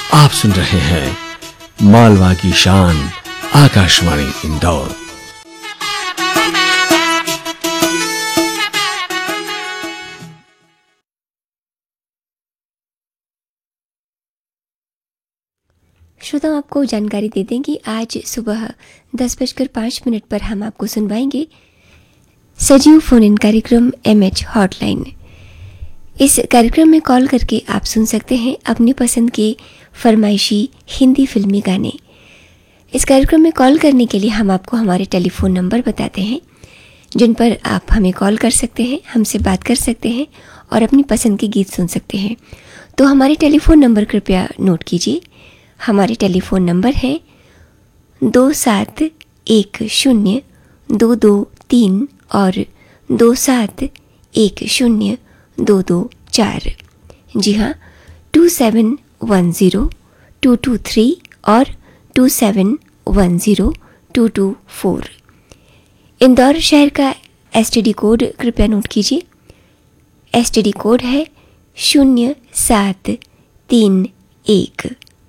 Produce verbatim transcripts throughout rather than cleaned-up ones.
आप सुन रहे हैं मालवा की शान आकाशवाणी इंदौर। श्रोताओं, आपको जानकारी दे दें कि आज सुबह दस बजकर पाँच मिनट पर हम आपको सुनवाएंगे सजीव फोन इन कार्यक्रम एम एच हॉटलाइन। इस कार्यक्रम में कॉल करके आप सुन सकते हैं अपनी पसंद के फरमाइशी हिंदी फिल्मी गाने। इस कार्यक्रम में कॉल करने के लिए हम आपको हमारे टेलीफोन नंबर बताते हैं जिन पर आप हमें कॉल कर सकते हैं, हमसे बात कर सकते हैं और अपनी पसंद के गीत सुन सकते हैं। तो हमारे टेलीफोन नंबर कृपया नोट कीजिए। हमारे टेलीफोन नंबर है दो सात एक शून्य दो दो तीन और दो सात एक शून्य दो दो चार। जी हाँ, टू सेवन वन ज़ीरो टू टू थ्री और टू सेवन वन ज़ीरो टू टू फोर। इंदौर शहर का एस टी डी कोड कृपया नोट कीजिए। एस टी डी कोड है शून्य सात तीन एक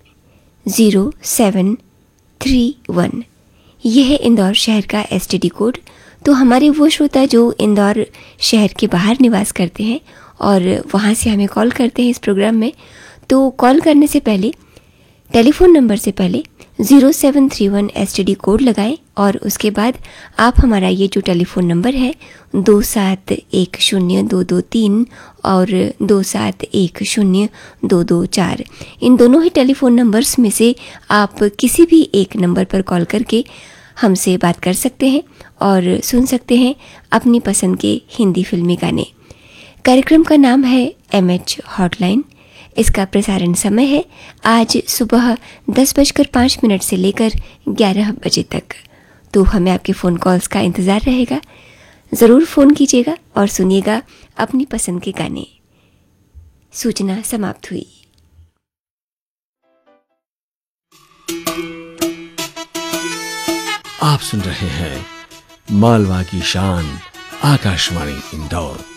ज़ीरो सेवन थ्री वन। यह है इंदौर शहर का एस टी डी कोड। तो हमारे वो श्रोता जो इंदौर शहर के बाहर निवास करते हैं और वहाँ से हमें कॉल करते हैं इस प्रोग्राम में, तो कॉल करने से पहले टेलीफोन नंबर से पहले ज़ीरो सेवन थ्री वन एस टी डी कोड लगाएं और उसके बाद आप हमारा ये जो टेलीफोन नंबर है दो सात एक शून्य दो दो तीन और दो सात एक शून्य दो दो चार, इन दोनों ही टेलीफोन नंबर्स में से आप किसी भी एक नंबर पर कॉल करके हमसे बात कर सकते हैं और सुन सकते हैं अपनी पसंद के हिंदी फिल्मी गाने। कार्यक्रम का नाम है एम एच हॉटलाइन। इसका प्रसारण समय है आज सुबह दस बजकर पाँच मिनट से लेकर ग्यारह बजे तक। तो हमें आपके फ़ोन कॉल्स का इंतज़ार रहेगा। ज़रूर फ़ोन कीजिएगा और सुनिएगा अपनी पसंद के गाने। सूचना समाप्त हुई। आप सुन रहे हैं मालवा की शान आकाशवाणी इंदौर।